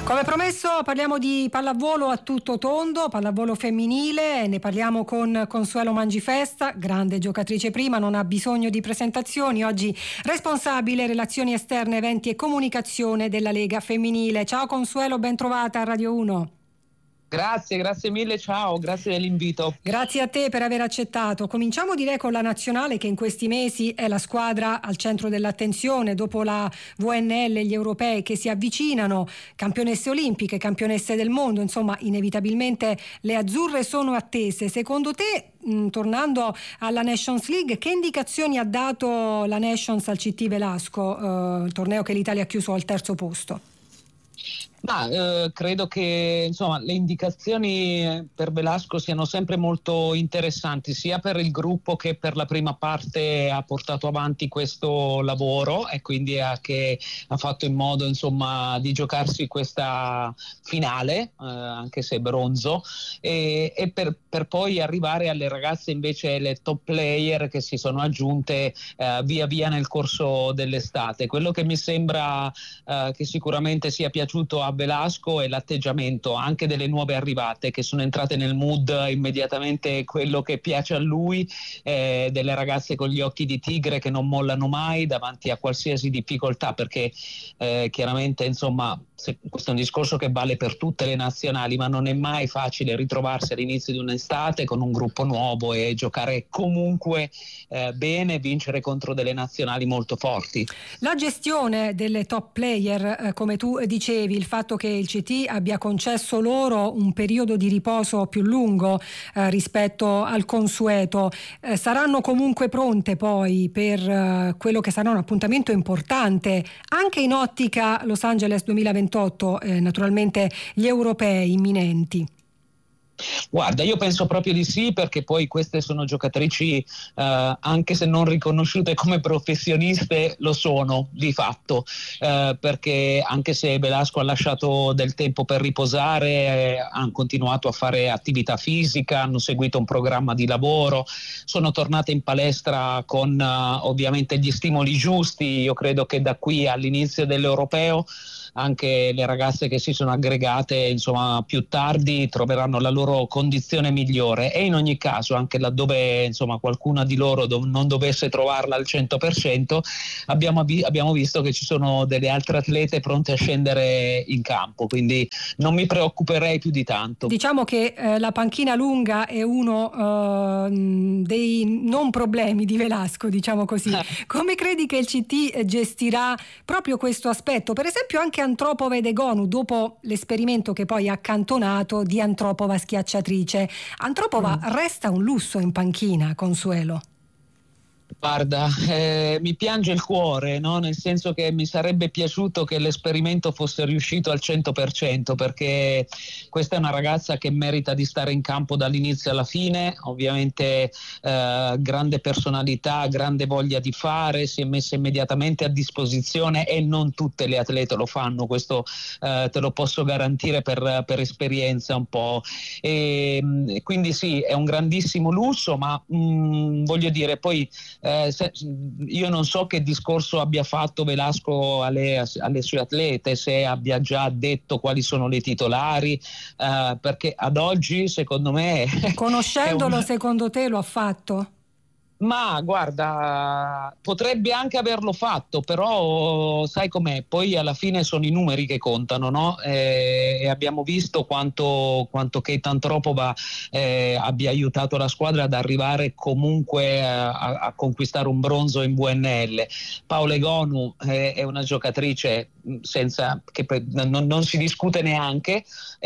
Come promesso parliamo di pallavolo a tutto tondo, pallavolo femminile, ne parliamo con Consuelo Mangifesta, grande giocatrice prima, non ha bisogno di presentazioni, oggi responsabile relazioni esterne, eventi e comunicazione della Lega Femminile. Ciao Consuelo, ben trovata a Radio 1. Grazie mille, ciao, grazie dell'invito. Grazie a te per aver accettato. Cominciamo direi con la nazionale, che in questi mesi è la squadra al centro dell'attenzione dopo la VNL e gli europei che si avvicinano, campionesse olimpiche, campionesse del mondo, insomma inevitabilmente le azzurre sono attese. Secondo te, tornando alla Nations League, che indicazioni ha dato la Nations al CT Velasco, il torneo che l'Italia ha chiuso al terzo posto? Credo che insomma le indicazioni per Velasco siano sempre molto interessanti, sia per il gruppo che per la prima parte ha portato avanti questo lavoro e quindi che ha fatto in modo insomma di giocarsi questa finale, anche se bronzo, e per poi arrivare alle ragazze invece, le top player che si sono aggiunte via via nel corso dell'estate. Quello che mi sembra che sicuramente sia piaciuto a Velasco è l'atteggiamento anche delle nuove arrivate, che sono entrate nel mood immediatamente quello che piace a lui, delle ragazze con gli occhi di tigre che non mollano mai davanti a qualsiasi difficoltà, perché chiaramente insomma questo è un discorso che vale per tutte le nazionali, ma non è mai facile ritrovarsi all'inizio di un'estate con un gruppo nuovo e giocare comunque bene, vincere contro delle nazionali molto forti. La gestione delle top player, come tu dicevi, il fatto che il CT abbia concesso loro un periodo di riposo più lungo rispetto al consueto, saranno comunque pronte poi per quello che sarà un appuntamento importante anche in ottica Los Angeles 2028, naturalmente gli europei imminenti? Guarda, io penso proprio di sì, perché poi queste sono giocatrici, anche se non riconosciute come professioniste, lo sono di fatto, perché anche se Velasco ha lasciato del tempo per riposare, hanno continuato a fare attività fisica, hanno seguito un programma di lavoro, sono tornate in palestra con ovviamente gli stimoli giusti. Io credo che da qui all'inizio dell'europeo anche le ragazze che si sono aggregate insomma più tardi troveranno la loro condizione migliore, e in ogni caso anche laddove insomma qualcuna di loro non dovesse trovarla al 100%, abbiamo visto che ci sono delle altre atlete pronte a scendere in campo, quindi non mi preoccuperei più di tanto. Diciamo che la panchina lunga è uno dei non problemi di Velasco, diciamo così. Come credi che il CT gestirà proprio questo aspetto? Per esempio anche Antropova ed Egonu, dopo l'esperimento che poi ha accantonato di Antropova schiacciatrice. Antropova resta un lusso in panchina, Consuelo. Guarda, mi piange il cuore, no? Nel senso che mi sarebbe piaciuto che l'esperimento fosse riuscito al 100%, perché questa è una ragazza che merita di stare in campo dall'inizio alla fine. Ovviamente grande personalità, grande voglia di fare, si è messa immediatamente a disposizione, e non tutte le atlete lo fanno, questo te lo posso garantire per esperienza un po'. E quindi sì, è un grandissimo lusso, ma voglio dire, poi io non so che discorso abbia fatto Velasco alle sue atlete, se abbia già detto quali sono le titolari, perché ad oggi secondo me conoscendolo secondo te lo ha fatto? Ma guarda, potrebbe anche averlo fatto, però sai com'è, poi alla fine sono i numeri che contano, no? E abbiamo visto quanto Kate Antropova abbia aiutato la squadra ad arrivare comunque a conquistare un bronzo in VNL. Paola Egonu è una giocatrice senza che non si discute neanche,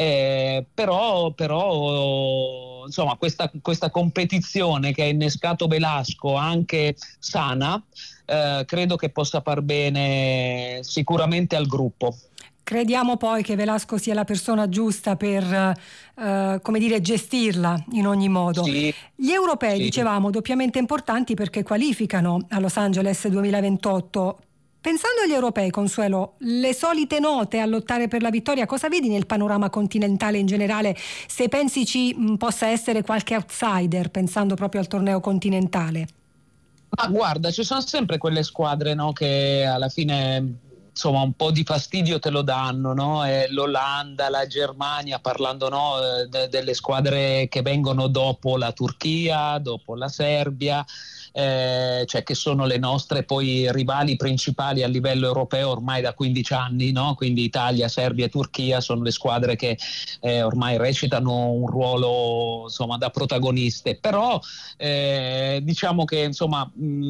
però insomma questa competizione che ha innescato Velasco, anche sana, credo che possa far bene sicuramente al gruppo. Crediamo poi che Velasco sia la persona giusta per come dire, gestirla in ogni modo. Sì, Gli europei, sì, dicevamo, doppiamente importanti perché qualificano a Los Angeles 2028. Pensando agli europei, Consuelo, le solite note a lottare per la vittoria, cosa vedi nel panorama continentale in generale, se pensi ci possa essere qualche outsider, pensando proprio al torneo continentale? ma guarda, ci sono sempre quelle squadre, no, che alla fine insomma un po' di fastidio te lo danno, no? L'Olanda, la Germania, parlando, no, delle squadre che vengono dopo la Turchia, dopo la Serbia, cioè che sono le nostre poi rivali principali a livello europeo ormai da 15 anni, no? Quindi Italia, Serbia e Turchia sono le squadre che ormai recitano un ruolo, insomma, da protagoniste. Però diciamo che, insomma,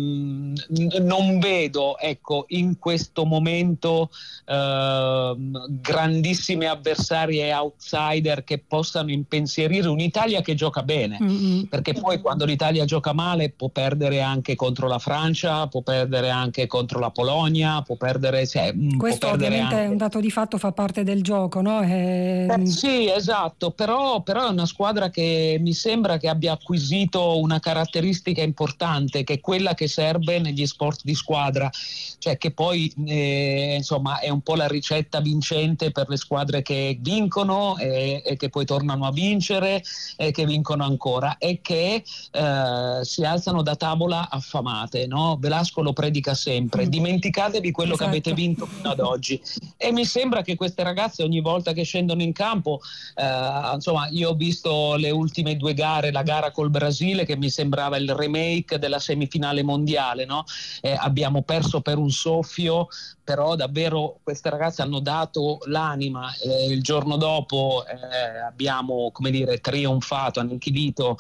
non vedo, ecco, in questo momento grandissime avversari e outsider che possano impensierire un'Italia che gioca bene, perché poi quando l'Italia gioca male può perdere anche contro la Francia, può perdere anche contro la Polonia, può perdere, questo può perdere ovviamente anche... è un dato di fatto, fa parte del gioco, no? Sì, esatto, però è una squadra che mi sembra che abbia acquisito una caratteristica importante, che è quella che serve negli sport di squadra, cioè che poi insomma è un po' la ricetta vincente per le squadre che vincono e che poi tornano a vincere e che vincono ancora, e che si alzano da tavola affamate, no? Velasco lo predica sempre: dimenticatevi quello che avete vinto fino ad oggi. E mi sembra che queste ragazze, ogni volta che scendono in campo, insomma, io ho visto le ultime 2 gare, la gara col Brasile che mi sembrava il remake della semifinale mondiale, no? Abbiamo perso per un soffio, però davvero queste ragazze hanno dato l'anima, il giorno dopo abbiamo, come dire, trionfato, annichilito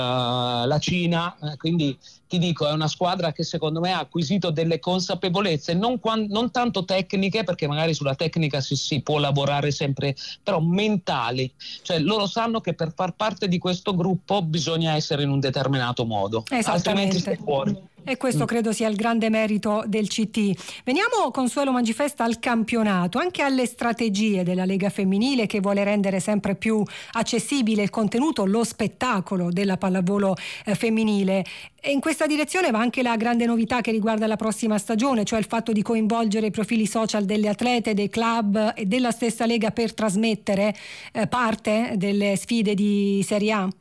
la Cina, quindi ti dico, è una squadra che secondo me ha acquisito delle consapevolezze non tanto tecniche, perché magari sulla tecnica si può lavorare sempre, però mentali, cioè loro sanno che per far parte di questo gruppo bisogna essere in un determinato modo, altrimenti stai fuori. E questo credo sia il grande merito del CT. Veniamo, Consuelo Mangifesta, al campionato, anche alle strategie della Lega femminile, che vuole rendere sempre più accessibile il contenuto, lo spettacolo della pallavolo femminile. E in questa direzione va anche la grande novità che riguarda la prossima stagione, cioè il fatto di coinvolgere i profili social delle atlete, dei club e della stessa Lega per trasmettere parte delle sfide di Serie A.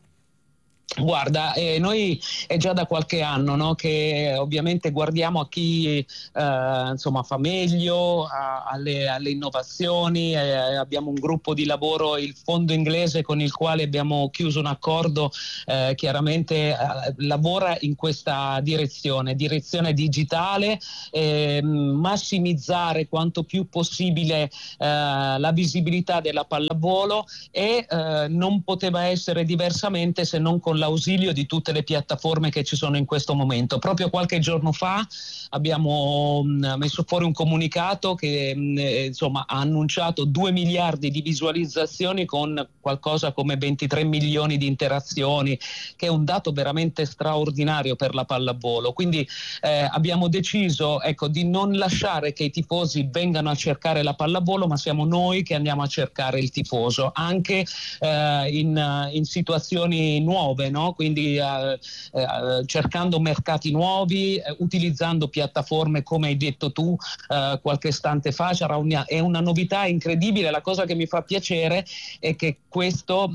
Guarda, noi è già da qualche anno, no, che ovviamente guardiamo a chi insomma fa meglio, alle innovazioni, abbiamo un gruppo di lavoro, il fondo inglese, con il quale abbiamo chiuso un accordo, chiaramente lavora in questa direzione digitale, massimizzare quanto più possibile la visibilità della pallavolo, e non poteva essere diversamente se non con l'ausilio di tutte le piattaforme che ci sono in questo momento. Proprio qualche giorno fa abbiamo messo fuori un comunicato che insomma ha annunciato 2 miliardi di visualizzazioni con qualcosa come 23 milioni di interazioni, che è un dato veramente straordinario per la pallavolo. Quindi abbiamo deciso, ecco, di non lasciare che i tifosi vengano a cercare la pallavolo, ma siamo noi che andiamo a cercare il tifoso, anche in situazioni nuove, no? Quindi cercando mercati nuovi, utilizzando piattaforme come hai detto tu qualche istante fa. È una novità incredibile. La cosa che mi fa piacere è che questo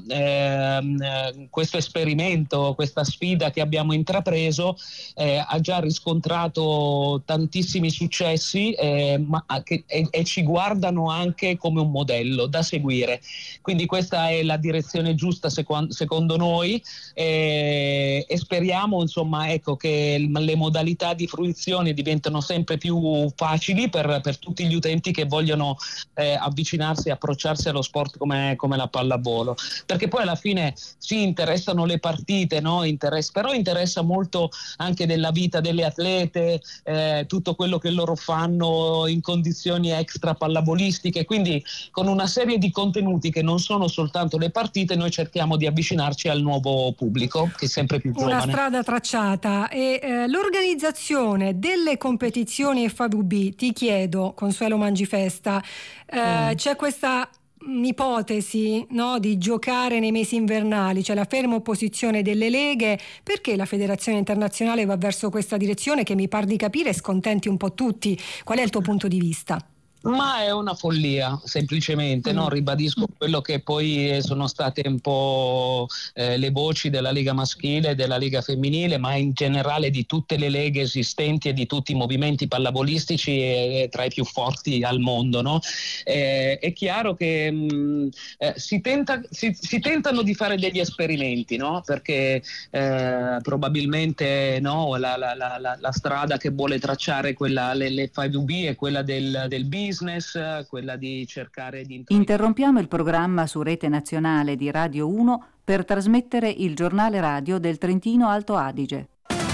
esperimento, questa sfida che abbiamo intrapreso ha già riscontrato tantissimi successi, e ci guardano anche come un modello da seguire. Quindi questa è la direzione giusta secondo noi, e speriamo, insomma, ecco, che le modalità di fruizione diventano sempre più facili per tutti gli utenti che vogliono avvicinarsi e approcciarsi allo sport come la pallavolo, perché poi alla fine sì, interessano le partite, no? Però interessa molto anche della vita delle atlete, tutto quello che loro fanno in condizioni extra pallavolistiche. Quindi con una serie di contenuti che non sono soltanto le partite, noi cerchiamo di avvicinarci al nuovo pubblico, che è sempre più giovane. Una strada tracciata. E l'organizzazione delle competizioni FAVB, ti chiedo, Consuelo Mangifesta, c'è questa ipotesi, no, di giocare nei mesi invernali, c'è la ferma opposizione delle leghe. Perché la Federazione Internazionale va verso questa direzione che mi par di capire scontenti un po' tutti? Qual è il tuo punto di vista? Ma è una follia, semplicemente, no? Ribadisco quello che poi sono state un po' le voci della Lega maschile e della Lega femminile, ma in generale di tutte le leghe esistenti e di tutti i movimenti pallavolistici tra i più forti al mondo, no? È chiaro che si tentano di fare degli esperimenti, no? Perché probabilmente no, la strada che vuole tracciare le 5B è quella del business, quella di cercare di... Interrompiamo il programma su Rete Nazionale di Radio 1 per trasmettere il giornale radio del Trentino Alto Adige.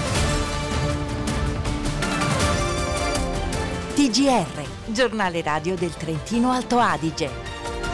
TGR, giornale radio del Trentino Alto Adige.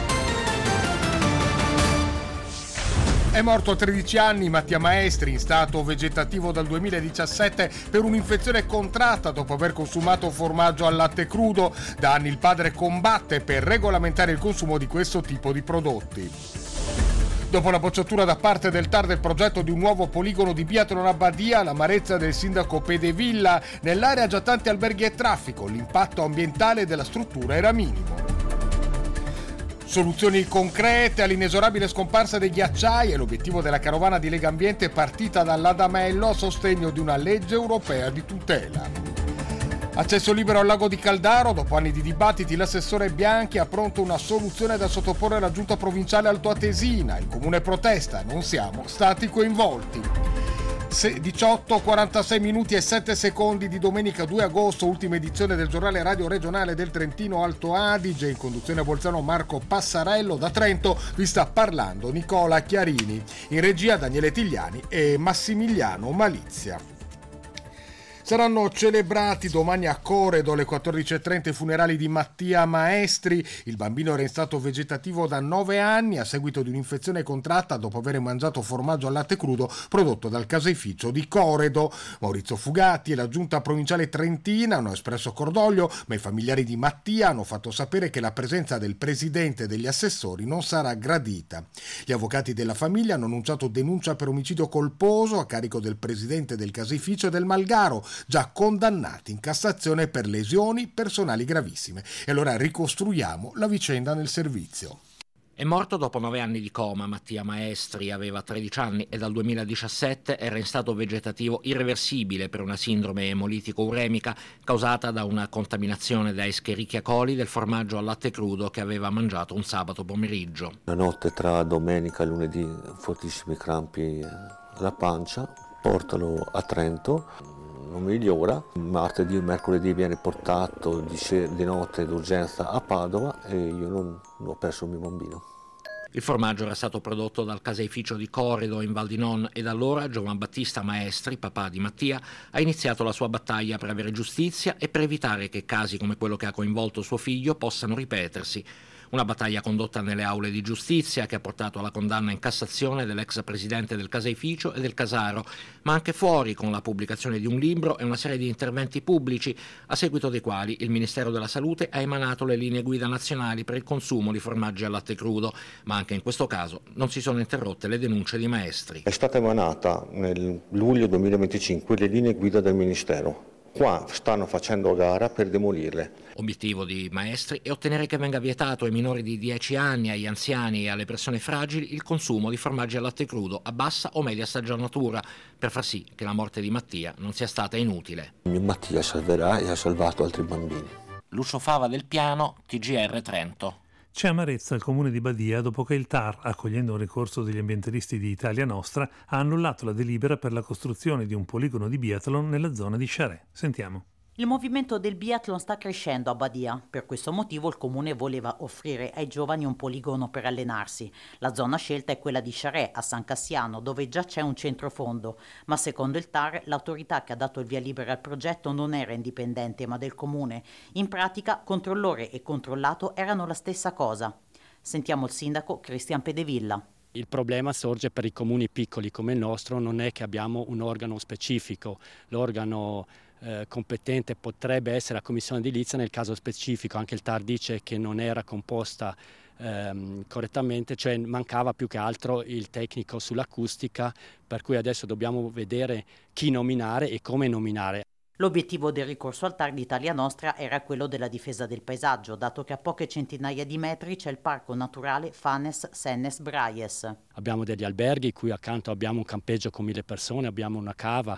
È morto a 13 anni Mattia Maestri, in stato vegetativo dal 2017 per un'infezione contratta dopo aver consumato formaggio al latte crudo. Da anni il padre combatte per regolamentare il consumo di questo tipo di prodotti. Dopo la bocciatura da parte del TAR del progetto di un nuovo poligono di biathlon a Badia, l'amarezza del sindaco Pedevilla, nell'area già tanti alberghi e traffico, l'impatto ambientale della struttura era minimo. Soluzioni concrete all'inesorabile scomparsa dei ghiacciai e l'obiettivo della carovana di Lega Ambiente partita dall'Adamello a sostegno di una legge europea di tutela. Accesso libero al lago di Caldaro, dopo anni di dibattiti l'assessore Bianchi ha pronto una soluzione da sottoporre alla giunta provinciale altoatesina. Il comune protesta, non siamo stati coinvolti. 18:46 minuti e 7 secondi di domenica 2 agosto, ultima edizione del giornale radio regionale del Trentino Alto Adige. In conduzione a Bolzano Marco Passarello, da Trento vi sta parlando Nicola Chiarini, in regia Daniele Tigliani e Massimiliano Malizia. Saranno celebrati domani a Coredo alle 14:30 i funerali di Mattia Maestri. Il bambino era in stato vegetativo da 9 anni a seguito di un'infezione contratta dopo aver mangiato formaggio al latte crudo prodotto dal caseificio di Coredo. Maurizio Fugatti e la giunta provinciale trentina hanno espresso cordoglio, ma i familiari di Mattia hanno fatto sapere che la presenza del presidente e degli assessori non sarà gradita. Gli avvocati della famiglia hanno annunciato denuncia per omicidio colposo a carico del presidente del caseificio e del Malgaro, già condannati in Cassazione per lesioni personali gravissime. E allora ricostruiamo la vicenda nel servizio. È morto dopo 9 anni di coma. Mattia Maestri aveva 13 anni e dal 2017 era in stato vegetativo irreversibile per una sindrome emolitico-uremica causata da una contaminazione da Escherichia coli del formaggio al latte crudo che aveva mangiato un sabato pomeriggio. La notte tra domenica e lunedì fortissimi crampi alla pancia, portano a Trento. Non migliora, martedì e mercoledì viene portato di notte d'urgenza a Padova e io non ho perso il mio bambino. Il formaggio era stato prodotto dal caseificio di Coredo in Val di Non e da allora Giovan Battista Maestri, papà di Mattia, ha iniziato la sua battaglia per avere giustizia e per evitare che casi come quello che ha coinvolto suo figlio possano ripetersi. Una battaglia condotta nelle aule di giustizia che ha portato alla condanna in Cassazione dell'ex presidente del caseificio e del Casaro, ma anche fuori con la pubblicazione di un libro e una serie di interventi pubblici, a seguito dei quali il Ministero della Salute ha emanato le linee guida nazionali per il consumo di formaggi al latte crudo, ma anche in questo caso non si sono interrotte le denunce di Maestri. È stata emanata nel luglio 2025 le linee guida del Ministero. Qua stanno facendo gara per demolirle. Obiettivo di Maestri è ottenere che venga vietato ai minori di 10 anni, agli anziani e alle persone fragili il consumo di formaggi al latte crudo a bassa o media stagionatura, per far sì che la morte di Mattia non sia stata inutile. Mio Mattia salverà e ha salvato altri bambini. Lucio Fava del Piano, TGR Trento. C'è amarezza al comune di Badia dopo che il TAR, accogliendo un ricorso degli ambientalisti di Italia Nostra, ha annullato la delibera per la costruzione di un poligono di biathlon nella zona di Charest. Sentiamo. Il movimento del biathlon sta crescendo a Badia. Per questo motivo il comune voleva offrire ai giovani un poligono per allenarsi. La zona scelta è quella di Charest, a San Cassiano, dove già c'è un centrofondo. Ma secondo il TAR, l'autorità che ha dato il via libera al progetto non era indipendente, ma del comune. In pratica, controllore e controllato erano la stessa cosa. Sentiamo il sindaco Cristian Pedevilla. Il problema sorge per i comuni piccoli come il nostro, non è che abbiamo un organo specifico. L'organo competente potrebbe essere la commissione edilizia nel caso specifico. Anche il TAR dice che non era composta correttamente, cioè mancava più che altro il tecnico sull'acustica, per cui adesso dobbiamo vedere chi nominare e come nominare. L'obiettivo del ricorso al TAR di Italia Nostra era quello della difesa del paesaggio, dato che a poche centinaia di metri c'è il parco naturale Fanes-Sennes-Braies. Abbiamo degli alberghi, qui accanto abbiamo un campeggio con 1000 persone, abbiamo una cava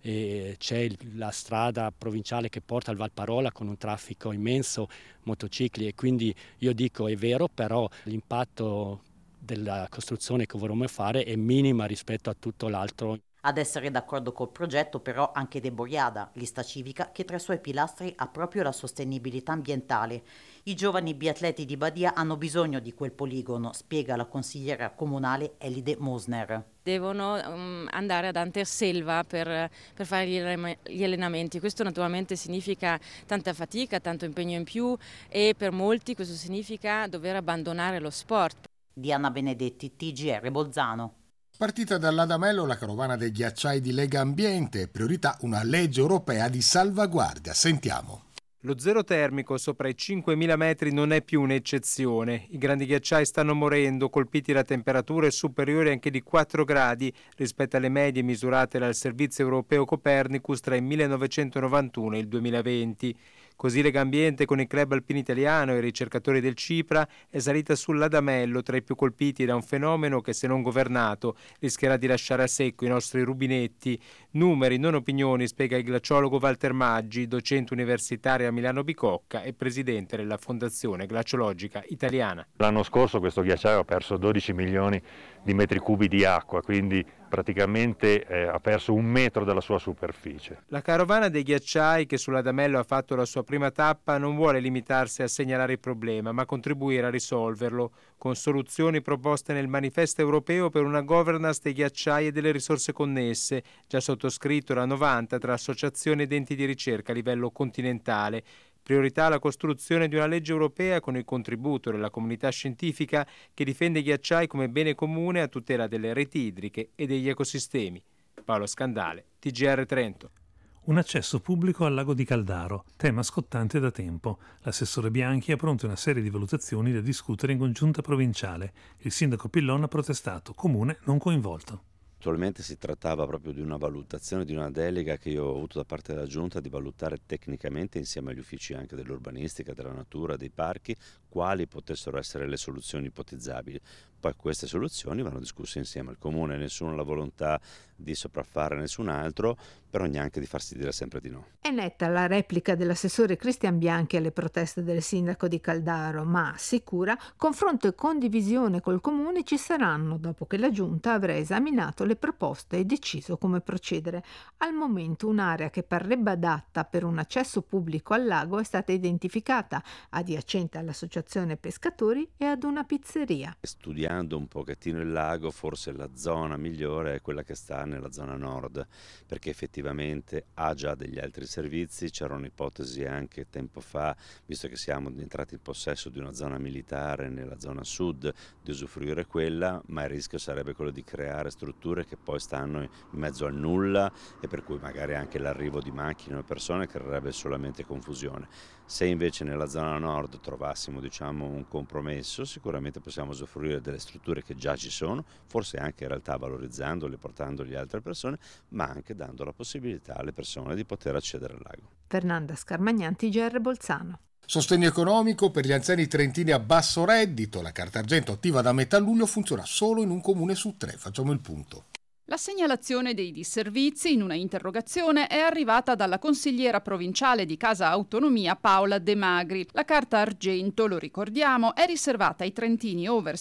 e c'è la strada provinciale che porta al Valparola con un traffico immenso, motocicli, e quindi io dico è vero, però l'impatto della costruzione che vorremmo fare è minima rispetto a tutto l'altro. Ad essere d'accordo col progetto però anche De Boriada, lista civica, che tra i suoi pilastri ha proprio la sostenibilità ambientale. I giovani biatleti di Badia hanno bisogno di quel poligono, spiega la consigliera comunale Elide Mosner. Devono andare ad Anterselva per fare gli allenamenti. Questo naturalmente significa tanta fatica, tanto impegno in più, e per molti questo significa dover abbandonare lo sport. Diana Benedetti, TGR Bolzano. Partita dall'Adamello la carovana dei ghiacciai di Lega Ambiente, priorità una legge europea di salvaguardia. Sentiamo. Lo zero termico sopra i 5.000 metri non è più un'eccezione. I grandi ghiacciai stanno morendo, colpiti da temperature superiori anche di 4 gradi rispetto alle medie misurate dal Servizio Europeo Copernicus tra il 1991 e il 2020. Così Legambiente, con il Club Alpino Italiano e i ricercatori del Cipra, è salita sull'Adamello, tra i più colpiti da un fenomeno che, se non governato, rischierà di lasciare a secco i nostri rubinetti. Numeri, non opinioni, spiega il glaciologo Walter Maggi, docente universitario a Milano Bicocca e presidente della Fondazione Glaciologica Italiana. L'anno scorso questo ghiacciaio ha perso 12 milioni di metri cubi di acqua, quindi praticamente ha perso 1 metro della sua superficie. La carovana dei ghiacciai, che sull'Adamello ha fatto la sua prima tappa, non vuole limitarsi a segnalare il problema, ma contribuire a risolverlo, con soluzioni proposte nel manifesto europeo per una governance dei ghiacciai e delle risorse connesse, già sottoscritto da 90 tra associazioni ed enti di ricerca a livello continentale. Priorità la costruzione di una legge europea con il contributo della comunità scientifica che difende i ghiacciai come bene comune a tutela delle reti idriche e degli ecosistemi. Paolo Scandale, TGR Trento. Un accesso pubblico al lago di Caldaro, tema scottante da tempo. L'assessore Bianchi ha pronte una serie di valutazioni da discutere in congiunta provinciale. Il sindaco Pillon ha protestato, comune non coinvolto. Attualmente si trattava proprio di una valutazione, di una delega che io ho avuto da parte della Giunta di valutare tecnicamente insieme agli uffici anche dell'urbanistica, della natura, dei parchi, quali potessero essere le soluzioni ipotizzabili. Poi queste soluzioni vanno discusse insieme al Comune, nessuno ha la volontà di sopraffare nessun altro, però neanche di farsi dire sempre di no. È netta la replica dell'assessore Cristian Bianchi alle proteste del sindaco di Caldaro, ma assicura confronto e condivisione col Comune ci saranno dopo che la Giunta avrà esaminato le proposte e deciso come procedere. Al momento un'area che parrebbe adatta per un accesso pubblico al lago è stata identificata, adiacente all'associazione pescatori e ad una pizzeria. Studiando un pochettino il lago, forse la zona migliore è quella che sta nella zona nord, perché effettivamente ha già degli altri servizi. C'era un'ipotesi anche tempo fa, visto che siamo entrati in possesso di una zona militare nella zona sud, di usufruire quella, ma il rischio sarebbe quello di creare strutture che poi stanno in mezzo al nulla e per cui magari anche l'arrivo di macchine o persone creerebbe solamente confusione. Se invece nella zona nord trovassimo un compromesso, sicuramente possiamo usufruire delle strutture che già ci sono, forse anche in realtà valorizzandole, portandole a altre persone, ma anche dando la possibilità alle persone di poter accedere al lago. Fernanda Scarmagnan, TGR Bolzano. Sostegno economico per gli anziani trentini a basso reddito. La carta argento attiva da metà luglio funziona solo in un comune su 3. Facciamo il punto. La segnalazione dei disservizi in una interrogazione è arrivata dalla consigliera provinciale di Casa Autonomia Paola De Magri. La carta argento, lo ricordiamo, è riservata ai trentini over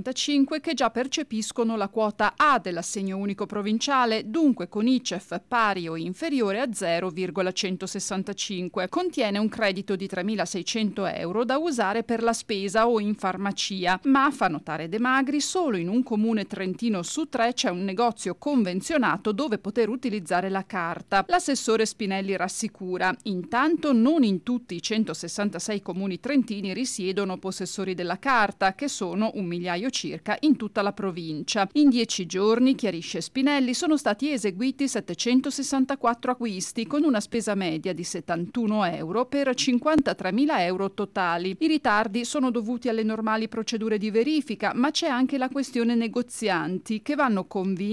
65 che già percepiscono la quota A dell'assegno unico provinciale, dunque con ICEF pari o inferiore a 0,165. Contiene un credito di 3.600 euro da usare per la spesa o in farmacia, ma, fa notare De Magri, solo in un comune trentino su 3 c'è un negozio convenzionato dove poter utilizzare la carta. L'assessore Spinelli rassicura: intanto non in tutti i 166 comuni trentini risiedono possessori della carta, che sono 1 migliaio circa in tutta la provincia. In 10 giorni, chiarisce Spinelli, sono stati eseguiti 764 acquisti con una spesa media di 71 euro per 53.000 euro totali. I ritardi sono dovuti alle normali procedure di verifica, ma c'è anche la questione negozianti, che vanno convinti ad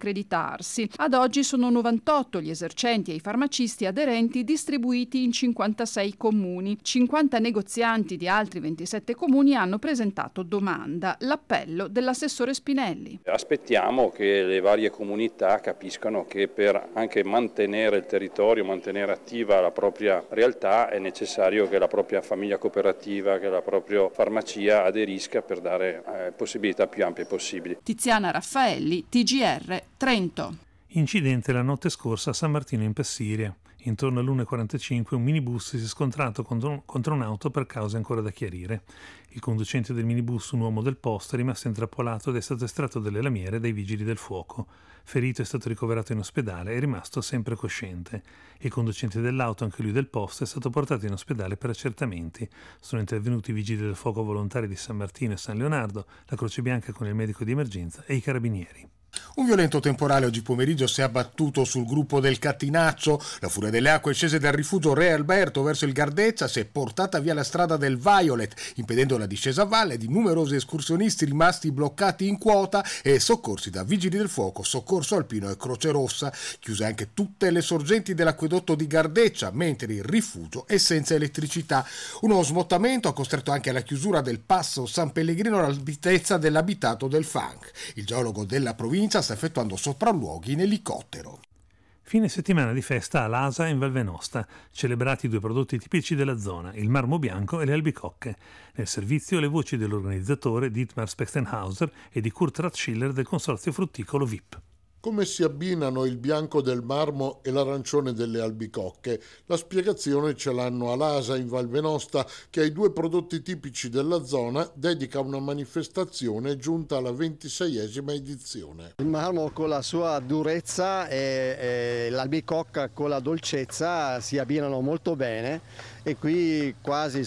accreditarsi. Ad oggi sono 98 gli esercenti e i farmacisti aderenti distribuiti in 56 comuni. 50 negozianti di altri 27 comuni hanno presentato domanda. L'appello dell'assessore Spinelli. Aspettiamo che le varie comunità capiscano che per anche mantenere il territorio, mantenere attiva la propria realtà, è necessario che la propria famiglia cooperativa, che la propria farmacia aderisca per dare possibilità più ampie possibili. Tiziana Raffaelli, TGR, Trento. Incidente la notte scorsa a San Martino in Passiria. Intorno all'1:45 un minibus si è scontrato contro un'auto per cause ancora da chiarire. Il conducente del minibus, un uomo del posto, è rimasto intrappolato ed è stato estratto dalle lamiere dai vigili del fuoco. Ferito è stato ricoverato in ospedale e è rimasto sempre cosciente. Il conducente dell'auto, anche lui del posto, è stato portato in ospedale per accertamenti. Sono intervenuti i vigili del fuoco volontari di San Martino e San Leonardo, la Croce Bianca con il medico di emergenza e i carabinieri. Un violento temporale oggi pomeriggio si è abbattuto sul gruppo del Catinaccio. La furia delle acque scese dal rifugio Re Alberto verso il Gardezza si è portata via la strada del Violet, impedendo la discesa a valle di numerosi escursionisti rimasti bloccati in quota e soccorsi da vigili del fuoco, Soccorso Alpino e Croce Rossa. Chiuse anche tutte le sorgenti dell'acquedotto di Gardeccia, mentre il rifugio è senza elettricità. Uno smottamento ha costretto anche alla chiusura del passo San Pellegrino all'altezza dell'abitato del Fanc. Il geologo della provincia sta effettuando sopralluoghi in elicottero. Fine settimana di festa all'Asa in Val Venosta, celebrati 2 prodotti tipici della zona, il marmo bianco e le albicocche. Nel servizio le voci dell'organizzatore Dietmar Spechtenhauser e di Kurt Rathschiller del consorzio frutticolo VIP. Come si abbinano il bianco del marmo e l'arancione delle albicocche? La spiegazione ce l'hanno all'Asa in Val Venosta, che ai 2 prodotti tipici della zona dedica una manifestazione giunta alla 26esima edizione. Il marmo con la sua durezza e l'albicocca con la dolcezza si abbinano molto bene e qui quasi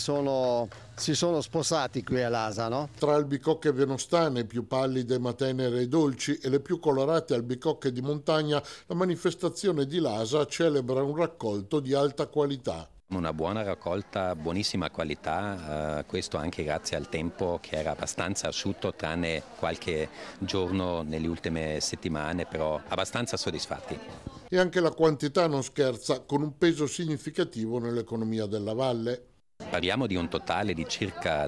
si sono sposati qui all'Asa, no? Tra albicocche venostane, più pallide ma tenere e dolci, e le più colorate albicocche di montagna, la manifestazione di Lasa celebra un raccolto di alta qualità. Una buona raccolta, buonissima qualità, questo anche grazie al tempo che era abbastanza asciutto, tranne qualche giorno nelle ultime settimane, però abbastanza soddisfatti. E anche la quantità non scherza, con un peso significativo nell'economia della valle. Parliamo di un totale di circa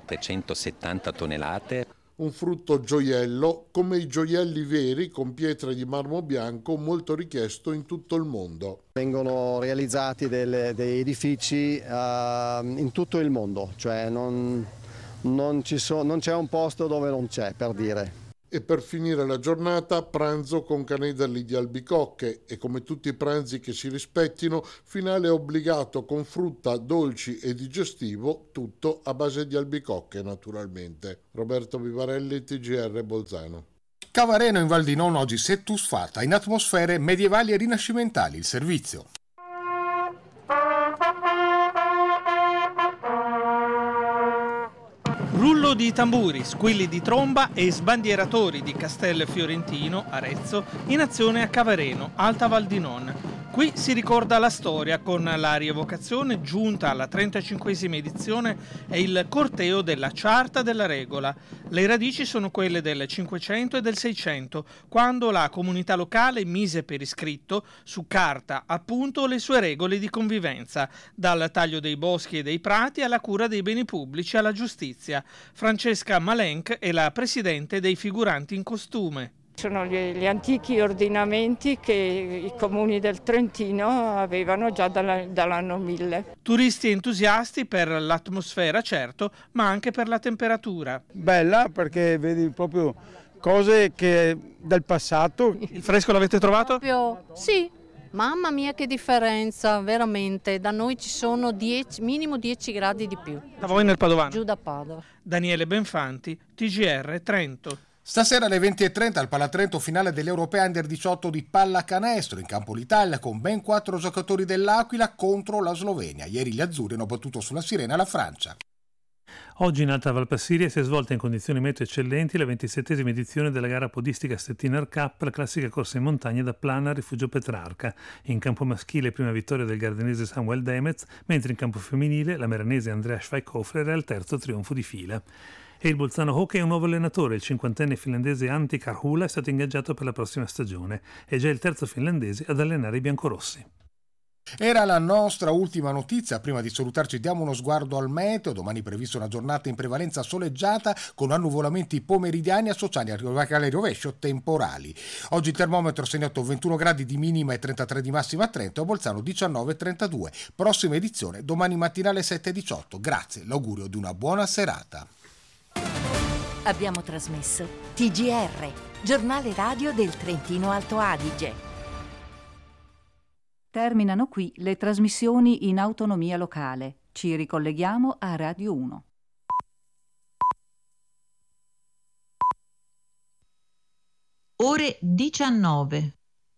370 tonnellate. Un frutto gioiello, come i gioielli veri con pietre di marmo bianco, molto richiesto in tutto il mondo. Vengono realizzati dei edifici in tutto il mondo, cioè non c'è un posto dove non c'è, per dire. E per finire la giornata, pranzo con canederli di albicocche e, come tutti i pranzi che si rispettino, finale obbligato con frutta, dolci e digestivo, tutto a base di albicocche naturalmente. Roberto Vivarelli, TGR Bolzano. Cavareno in Val di Non oggi Settus Fata, in atmosfere medievali e rinascimentali, il servizio. Rullo di tamburi, squilli di tromba e sbandieratori di Castel Fiorentino, Arezzo, in azione a Cavareno, Alta Val di Non. Qui si ricorda la storia con la rievocazione giunta alla 35esima edizione e il corteo della Ciarta della Regola. Le radici sono quelle del 500 e del 600, quando la comunità locale mise per iscritto su carta appunto le sue regole di convivenza, dal taglio dei boschi e dei prati alla cura dei beni pubblici alla giustizia. Francesca Malenc è la presidente dei figuranti in costume. Sono gli antichi ordinamenti che i comuni del Trentino avevano già dall'anno 1000. Turisti entusiasti per l'atmosfera, certo, ma anche per la temperatura. Bella perché vedi proprio cose che del passato. Il fresco l'avete trovato? Sì. Mamma mia che differenza, veramente. Da noi ci sono minimo 10 gradi di più. Da voi nel Padovano? Giù da Padova. Daniele Benfanti, TGR Trento. Stasera alle 20:30 al Palatrento finale dell'Europea Under 18 di pallacanestro. In campo l'Italia con ben 4 giocatori dell'Aquila contro la Slovenia. Ieri gli azzurri hanno battuto sulla sirena la Francia. Oggi in Alta Val Passiria si è svolta in condizioni meteo eccellenti la 27esima edizione della gara podistica Stettiner Cup, la classica corsa in montagna da Plana a Rifugio Petrarca. In campo maschile prima vittoria del gardenese Samuel Demez, mentre in campo femminile la meranese Andrea Schweikhofer era al terzo trionfo di fila. E il Bolzano Hockey è un nuovo allenatore. Il 50enne finlandese Antti Karhula è stato ingaggiato per la prossima stagione. È già il terzo finlandese ad allenare i biancorossi. Era la nostra ultima notizia. Prima di salutarci diamo uno sguardo al meteo. Domani prevista una giornata in prevalenza soleggiata con annuvolamenti pomeridiani associati alle rovescio temporali. Oggi il termometro ha segnato 21 gradi di minima e 33 di massima a Trento e a Bolzano 19 e 32. Prossima edizione domani mattina alle 7:18. Grazie, l'augurio di una buona serata. Abbiamo trasmesso TGR, giornale radio del Trentino Alto Adige. Terminano qui le trasmissioni in autonomia locale. Ci ricolleghiamo a Radio 1. Ore 19.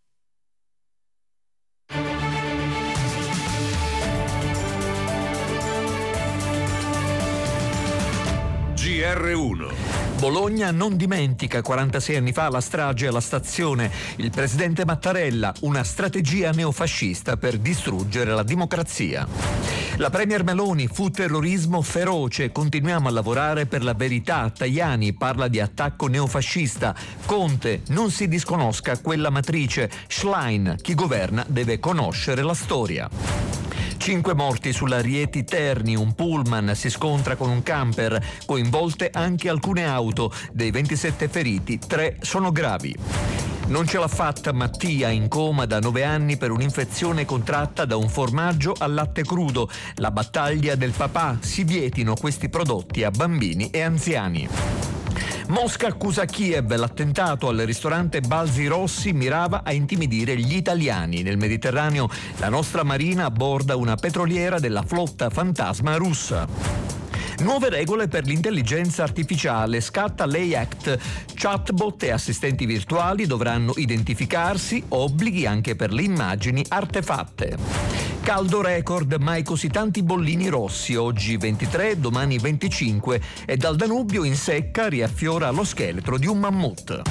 GR1. Bologna non dimentica 46 anni fa la strage alla stazione. Il presidente Mattarella, una strategia neofascista per distruggere la democrazia. La premier Meloni, fu terrorismo feroce, continuiamo a lavorare per la verità. Tajani parla di attacco neofascista. Conte, non si disconosca quella matrice. Schlein, chi governa deve conoscere la storia. 5 morti sulla Rieti Terni, un pullman si scontra con un camper, coinvolte anche alcune auto, dei 27 feriti, 3 sono gravi. Non ce l'ha fatta Mattia, in coma da 9 anni per un'infezione contratta da un formaggio al latte crudo. La battaglia del papà, si vietino questi prodotti a bambini e anziani. Mosca accusa Kiev, l'attentato al ristorante Balzi Rossi mirava a intimidire gli italiani. Nel Mediterraneo la nostra marina abborda una petroliera della flotta fantasma russa. Nuove regole per l'intelligenza artificiale, scatta l'AI Act. Chatbot e assistenti virtuali dovranno identificarsi, obblighi anche per le immagini artefatte. Caldo record, mai così tanti bollini rossi, oggi 23, domani 25 e dal Danubio in secca riaffiora lo scheletro di un mammut.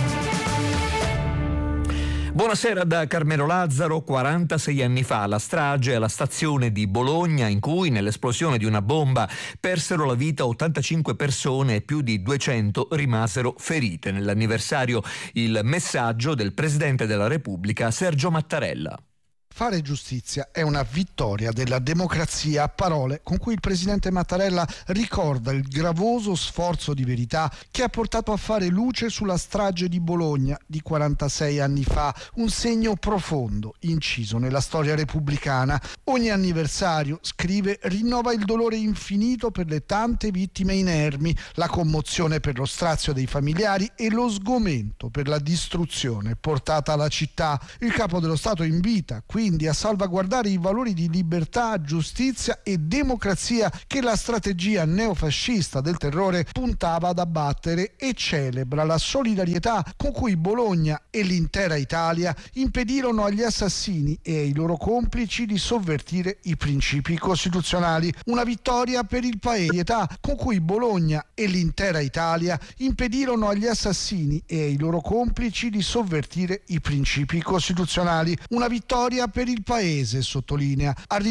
Buonasera da Carmelo Lazzaro. 46 anni fa la strage alla stazione di Bologna, in cui nell'esplosione di una bomba persero la vita 85 persone e più di 200 rimasero ferite. Nell'anniversario il messaggio del Presidente della Repubblica Sergio Mattarella. Fare giustizia è una vittoria della democrazia, a parole con cui il presidente Mattarella ricorda il gravoso sforzo di verità che ha portato a fare luce sulla strage di Bologna di 46 anni fa, un segno profondo inciso nella storia repubblicana. Ogni anniversario, scrive, rinnova il dolore infinito per le tante vittime inermi, la commozione per lo strazio dei familiari e lo sgomento per la distruzione portata alla città. Il capo dello Stato invita quindi a salvaguardare i valori di libertà, giustizia e democrazia che la strategia neofascista del terrore puntava ad abbattere e celebra la solidarietà con cui Bologna e l'intera Italia impedirono agli assassini e ai loro complici di sovvertire i principi costituzionali. Una vittoria per il paese con cui Bologna e l'intera Italia impedirono agli assassini e ai loro complici di sovvertire i principi costituzionali. Una vittoria per il paese, sottolinea.